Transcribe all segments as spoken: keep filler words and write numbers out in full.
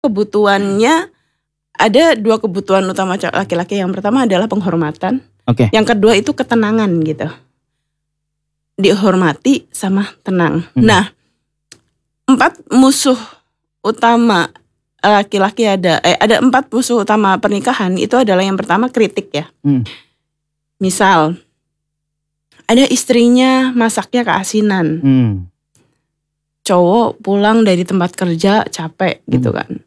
kebutuhannya ada dua kebutuhan utama laki-laki. Yang pertama adalah penghormatan. Oke. Yang kedua itu ketenangan gitu. Dihormati sama tenang. Hmm. Nah, empat musuh utama laki-laki ada eh, ada empat musuh utama pernikahan. Itu adalah yang pertama kritik ya. Hmm. Misal ada istrinya masaknya keasinan. Hmm. Cowok pulang dari tempat kerja capek gitu kan.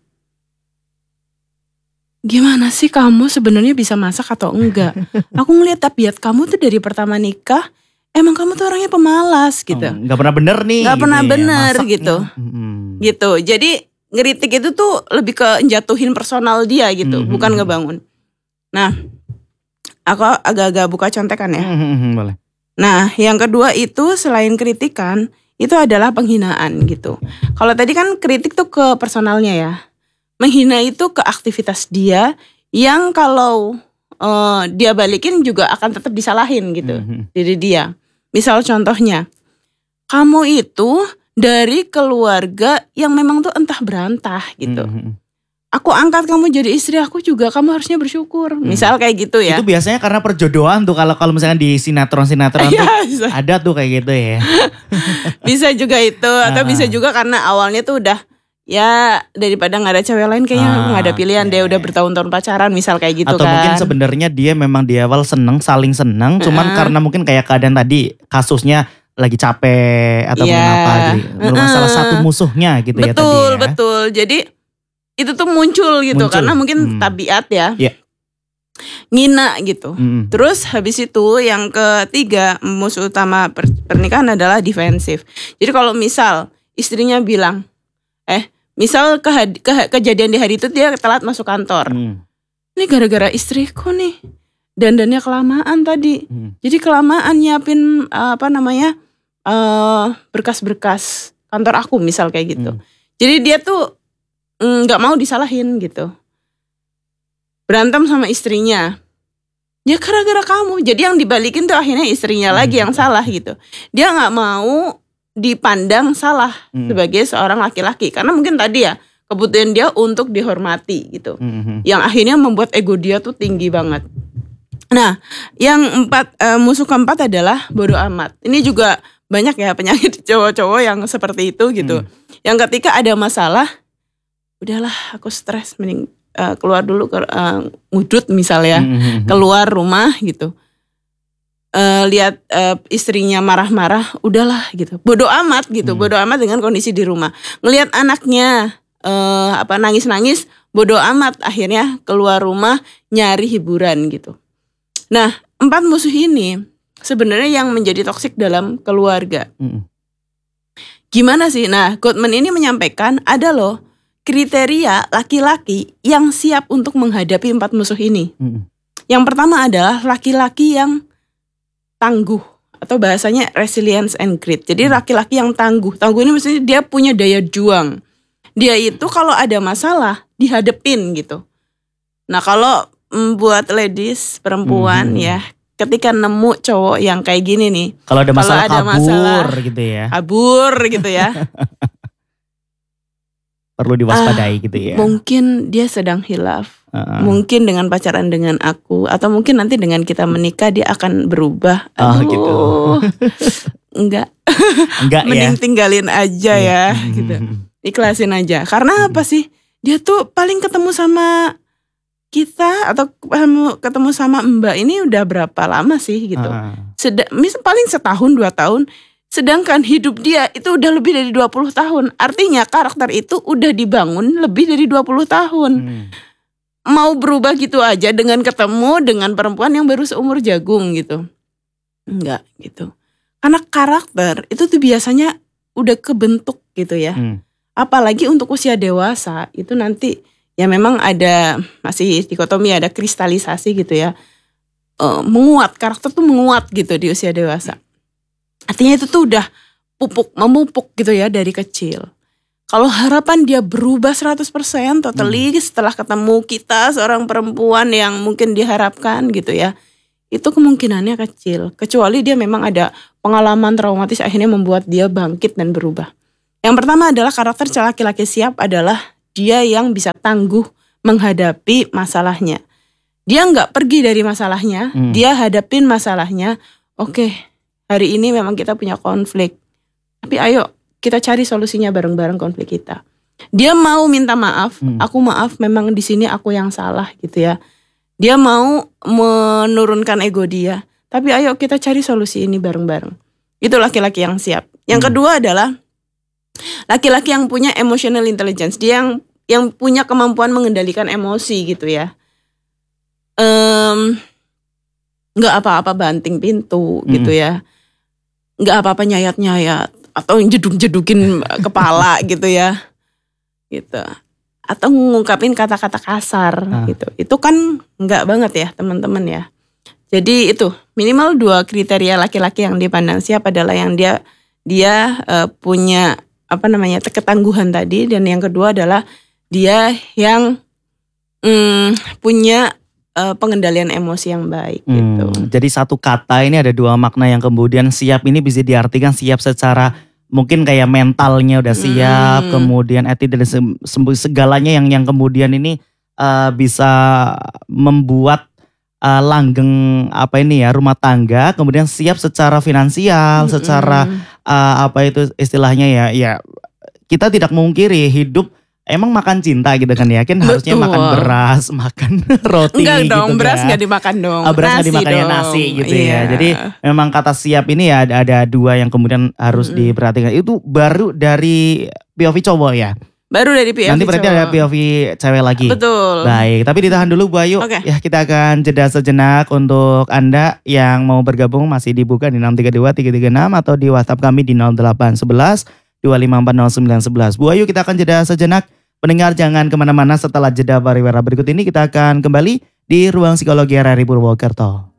Gimana sih kamu sebenarnya bisa masak atau enggak? Aku ngeliat tabiat kamu tuh dari pertama nikah, emang kamu tuh orangnya pemalas gitu. Oh, gak pernah bener nih. Gak gitu pernah ya, bener masak gitu. Hmm. Gitu. Jadi ngeritik itu tuh lebih ke njatuhin personal dia gitu, Hmm. bukan ngebangun. Nah, aku agak-agak buka contekan ya. Hmm. Boleh. Nah, yang kedua itu selain kritikan, itu adalah penghinaan gitu. Kalau tadi kan kritik tuh ke personalnya ya. Menghina itu ke aktivitas dia yang kalau uh, dia balikin juga akan tetap disalahin gitu. Hmm. Diri dia. Misal contohnya, kamu itu dari keluarga yang memang tuh entah berantah gitu. Hmm. Aku angkat kamu jadi istri aku juga, kamu harusnya bersyukur. Misal kayak gitu ya. Itu biasanya karena perjodohan tuh, kalau kalau misalkan di sinetron-sinetron tuh bisa. ada tuh kayak gitu ya. Bisa juga itu, atau bisa juga karena awalnya tuh udah ya daripada nggak ada cewek lain kayaknya Ah, nggak ada pilihan okay. deh, udah bertahun-tahun pacaran misal kayak gitu Atau kan. mungkin sebenarnya dia memang di awal seneng, saling seneng, cuman Uh-uh. karena mungkin kayak keadaan tadi kasusnya lagi capek atau Iya. mungkin apa jadi belum Uh-uh. salah satu musuhnya gitu ya tadi ya. Betul, betul. Jadi itu tuh muncul gitu Muncul. karena mungkin Hmm. tabiat ya. Iya. Ngina gitu. Hmm. Terus habis itu yang ketiga musuh utama per- pernikahan adalah defensif. Jadi kalau misal istrinya bilang, eh misal ke- ke- kejadian di hari itu dia telat masuk kantor. Hmm. Ini gara-gara istriku nih, dandannya kelamaan tadi. Hmm. Jadi kelamaan nyiapin uh, apa namanya uh, berkas-berkas kantor aku misal kayak gitu. Hmm. Jadi dia tuh nggak mau disalahin gitu. Berantem sama istrinya. Ya gara-gara kamu. Jadi yang dibalikin tuh akhirnya istrinya lagi yang salah gitu. Dia nggak mau dipandang salah Hmm. sebagai seorang laki-laki. Karena mungkin tadi ya kebutuhan dia untuk dihormati gitu. Hmm. Yang akhirnya membuat ego dia tuh tinggi banget. Nah, yang empat uh, musuh keempat adalah bodoh amat. Ini juga banyak ya penyakit cowok-cowok yang seperti itu gitu. Hmm. Yang ketika ada masalah, udahlah aku stres, mending uh, keluar dulu ke uh, ngudut misalnya, Hmm. keluar rumah gitu. Uh, lihat uh, istrinya marah-marah, udahlah gitu. Bodoh amat gitu, Hmm. bodoh amat dengan kondisi di rumah. Ngelihat anaknya uh, apa nangis-nangis, bodoh amat, akhirnya keluar rumah nyari hiburan gitu. Nah, empat musuh ini sebenarnya yang menjadi toksik dalam keluarga. Hmm. Gimana sih? Nah, Gottman ini menyampaikan ada loh kriteria laki-laki yang siap untuk menghadapi empat musuh ini. Hmm. Yang pertama adalah laki-laki yang tangguh atau bahasanya resilience and grit. Jadi laki-laki yang tangguh. Tangguh ini maksudnya dia punya daya juang. Dia itu kalau ada masalah dihadepin gitu. Nah, kalau mm, buat ladies perempuan Hmm. ya, ketika nemu cowok yang kayak gini nih, Kalau ada masalah ada kabur masalah, gitu ya. kabur gitu ya. Perlu diwaspadai gitu ya. Mungkin dia sedang hilaf. Uh-uh. Mungkin dengan pacaran dengan aku, atau mungkin nanti dengan kita menikah dia akan berubah. Oh, Aduh, gitu. enggak. Enggak ya. Mending tinggalin aja ya, Hmm. gitu. Ikhlasin aja. Karena apa sih? Dia tuh paling ketemu sama kita atau ketemu sama Mbak ini udah berapa lama sih gitu. Uh-uh. Seda- misal paling setahun dua tahun. Sedangkan hidup dia itu udah lebih dari dua puluh tahun. Artinya karakter itu udah dibangun lebih dari dua puluh tahun. Hmm. Mau berubah gitu aja dengan ketemu dengan perempuan yang baru seumur jagung gitu. Enggak gitu. Karena karakter itu tuh biasanya udah kebentuk gitu ya. Hmm. Apalagi untuk usia dewasa itu nanti ya memang ada masih dikotomi, ada kristalisasi gitu ya. Uh, menguat, karakter tuh menguat gitu di usia dewasa. Artinya itu tuh udah pupuk, memupuk gitu ya dari kecil. Kalau harapan dia berubah seratus persen totally hmm. setelah ketemu kita seorang perempuan yang mungkin diharapkan gitu ya, itu kemungkinannya kecil. Kecuali dia memang ada pengalaman traumatis akhirnya membuat dia bangkit dan berubah. Yang pertama adalah karakter laki-laki siap adalah dia yang bisa tangguh menghadapi masalahnya. Dia nggak pergi dari masalahnya, Hmm. dia hadapin masalahnya. Oke, hari ini memang kita punya konflik, tapi ayo kita cari solusinya bareng-bareng konflik kita. Dia mau minta maaf, Hmm. aku maaf memang di sini aku yang salah gitu ya. Dia mau menurunkan ego dia, tapi ayo kita cari solusi ini bareng-bareng. Itu laki-laki yang siap. Yang Hmm. kedua adalah laki-laki yang punya emotional intelligence. Dia yang yang punya kemampuan mengendalikan emosi gitu ya. Em, nggak apa-apa banting pintu Hmm. gitu ya. Nggak apa-apa nyayat-nyayat atau jeduk-jedukin kepala gitu ya. Gitu. Atau ngungkapin kata-kata kasar Ah. gitu. Itu kan nggak banget ya teman-teman ya. Jadi itu minimal dua kriteria laki-laki yang dipandang siap adalah yang dia dia eh, punya apa namanya ketangguhan tadi, dan yang kedua adalah dia yang mm, punya eh, pengendalian emosi yang baik gitu. Hmm, jadi satu kata ini ada dua makna yang kemudian siap ini bisa diartikan siap secara mungkin kayak mentalnya udah siap, Hmm. kemudian attitude dan se- se- segalanya yang yang kemudian ini eh, bisa membuat eh, langgeng apa ini ya rumah tangga, kemudian siap secara finansial, Mm-mm. secara eh, apa itu istilahnya ya, ya kita tidak mengungkiri hidup. Emang makan cinta gitu kan ya, kan harusnya Betul. makan beras, makan roti Enggak dong, gitu beras kan. nggak dimakan dong. Ah, beras nggak Nasi dimakan ya, dong. nasi gitu ya. Iya. Jadi memang kata siap ini ya ada, ada dua yang kemudian harus Mm-mm. diperhatikan. Itu baru dari P O V cowok ya. Baru dari P O V Nanti berarti cowok. ada P O V cewek lagi. Betul. Baik, tapi ditahan dulu Bu Ayu. Oke. Ya kita akan jeda sejenak untuk Anda yang mau bergabung masih dibuka di enam tiga dua tiga tiga enam atau di WhatsApp kami di nol delapan satu satu dua lima empat nol sembilan satu satu. Bu Ayu, kita akan jeda sejenak. Pendengar jangan kemana-mana, setelah jeda pariwara berikut ini kita akan kembali di Ruang Psikologi R R I Purwokerto.